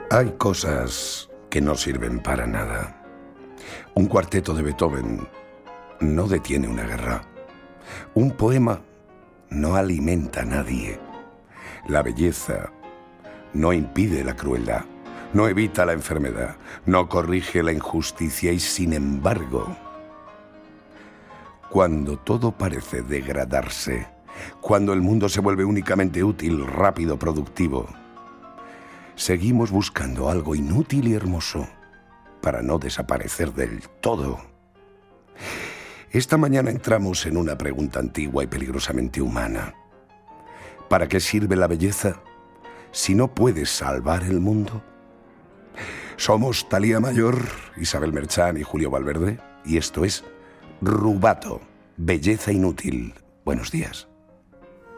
Hay cosas que no sirven para nada. Un cuarteto de Beethoven no detiene una guerra. Un poema no alimenta a nadie. La belleza no impide la crueldad, no evita la enfermedad, no corrige la injusticia y, sin embargo, cuando todo parece degradarse, cuando el mundo se vuelve únicamente útil, rápido, productivo, seguimos buscando algo inútil y hermoso para no desaparecer del todo. Esta mañana entramos en una pregunta antigua y peligrosamente humana. ¿Para qué sirve la belleza si no puede salvar el mundo? Somos Talía Mayor, Isabel Merchán y Julio Valverde, y esto es Rubato, Belleza Inútil. Buenos días.